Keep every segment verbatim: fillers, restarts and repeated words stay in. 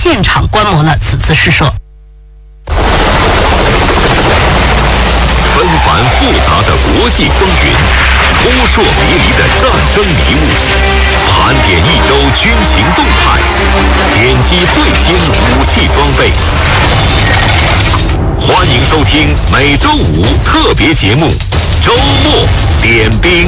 现场观摩了此次试射。 纷繁复杂的国际风云，扑朔迷离的战争迷雾，盘点一周军情动态，点击最新武器装备。欢迎收听每周五特别节目《周末点兵》。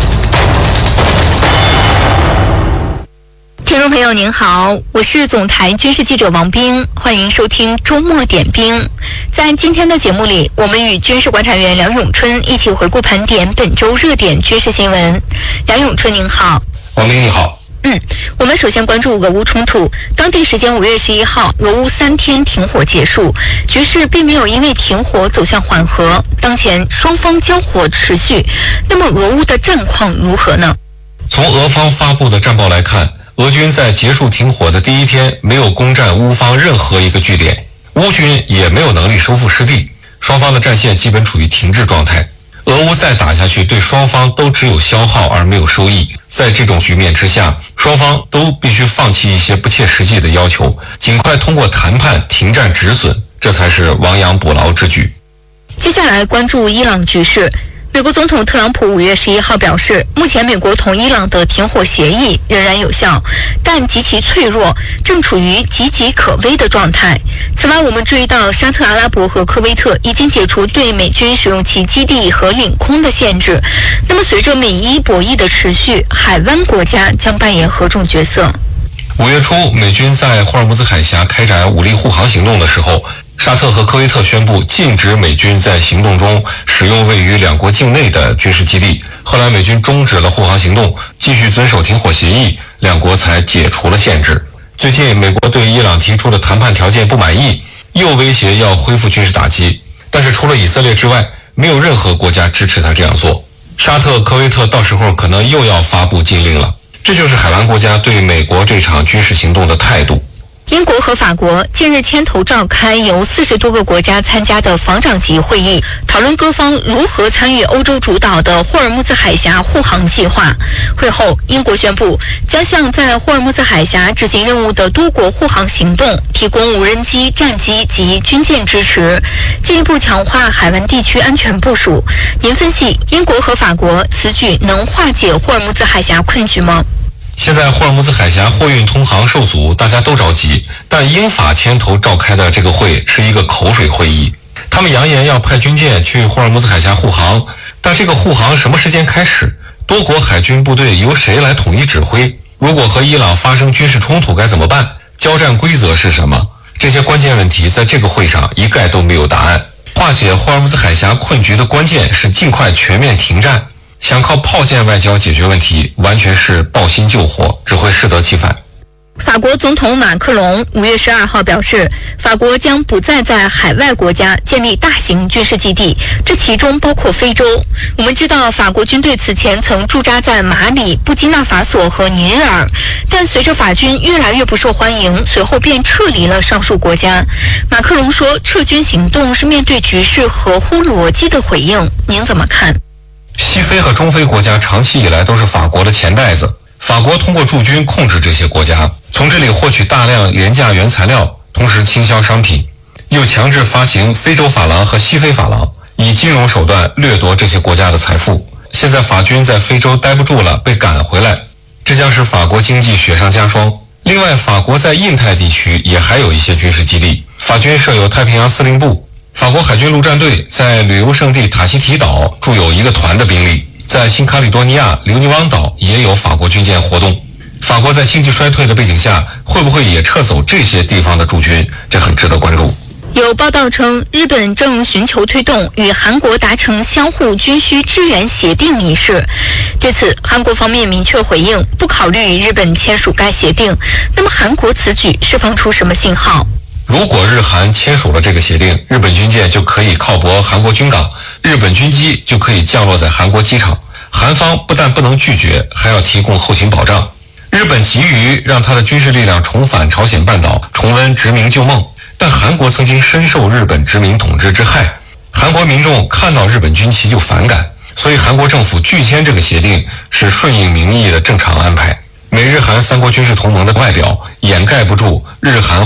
听众朋友您好，我是总台军事记者王斌，欢迎收听周末点兵。在今天的节目里，我们与军事观察员梁永春一起回顾盘点本周热点军事新闻。梁永春您好。 王斌你好。 嗯，我们首先关注俄乌冲突。当地时间五月十一号，俄乌三天停火结束，局势并没有因为停火走向缓和。当前双方交火持续，那么俄乌的战况如何呢？ 从俄方发布的战报来看，俄军在结束停火的第一天没有攻占乌方任何一个据点，乌军也没有能力收复失地，双方的战线基本处于停滞状态。俄乌再打下去，对双方都只有消耗而没有收益。在这种局面之下，双方都必须放弃一些不切实际的要求，尽快通过谈判停战止损，这才是亡羊补牢之举。 接下来关注伊朗局势。美国总统特朗普五月十一号表示，目前美国同伊朗的停火协议仍然有效，但极其脆弱，正处于岌岌可危的状态。此外，我们注意到沙特阿拉伯和科威特已经解除对美军使用其基地和领空的限制。那么，随着美伊博弈的持续，海湾国家将扮演何种角色？ 五月初，美军在霍尔木兹海峡开展武力护航行动的时候，沙特和科威特宣布禁止美军在行动中使用位于两国境内的军事基地。后来美军终止了护航行动，继续遵守停火协议，两国才解除了限制。最近美国对伊朗提出的谈判条件不满意，又威胁要恢复军事打击，但是除了以色列之外，没有任何国家支持他这样做。沙特、科威特到时候可能又要发布禁令了。这就是海湾国家对美国这场军事行动的态度。 英国和法国近日牵头召开由四十多个国家参加的防长级会议，讨论各方如何参与欧洲主导的霍尔木兹海峡护航计划。会后，英国宣布将向在霍尔木兹海峡执行任务的多国护航行动提供无人机、战机及军舰支持，进一步强化海湾地区安全部署。您分析，英国和法国此举能化解霍尔木兹海峡困局吗？ 现在霍尔木兹海峡货运通航受阻，大家都着急，但英法牵头召开的这个会是一个口水会议。他们扬言要派军舰去霍尔木兹海峡护航，但这个护航什么时间开始？多国海军部队由谁来统一指挥？如果和伊朗发生军事冲突该怎么办？交战规则是什么？这些关键问题在这个会上一概都没有答案。化解霍尔木兹海峡困局的关键是尽快全面停战。想靠炮舰外交解决问题，完全是抱薪救火，只会适得其反。 法国总统马克龙五月十二号表示，法国将不再在海外国家建立大型军事基地，这其中包括非洲。我们知道，法国军队此前曾驻扎在马里、布基纳法索和尼日尔，但随着法军越来越不受欢迎，随后便撤离了上述国家。马克龙说，撤军行动是面对局势合乎逻辑的回应，您怎么看？ 西非和中非国家长期以来都是法国的钱袋子，法国通过驻军控制这些国家，从这里获取大量廉价原材料，同时倾销商品，又强制发行非洲法郎和西非法郎，以金融手段掠夺这些国家的财富。现在法军在非洲待不住了，被赶回来，这将使法国经济雪上加霜。另外，法国在印太地区也还有一些军事基地，法军设有太平洋司令部。法国海军陆战队在旅游胜地塔希提岛驻有一个团的兵力，在新卡里多尼亚留尼汪岛也有法国军舰活动。法国在经济衰退的背景下，会不会也撤走这些地方的驻军？这很值得关注。 有报道称，日本正寻求推动与韩国达成相互军需支援协定一事。对此，韩国方面明确回应，不考虑与日本签署该协定。那么，韩国此举释放出什么信号？ 如果日韩签署了这个协定，日本军舰就可以靠泊韩国军港，日本军机就可以降落在韩国机场。韩方不但不能拒绝，还要提供后勤保障。日本急于让他的军事力量重返朝鲜半岛，重温殖民旧梦，但韩国曾经深受日本殖民统治之害，韩国民众看到日本军旗就反感，所以韩国政府拒签这个协定是顺应民意的正常安排。美日韩三国军事同盟的外表掩盖不住日韩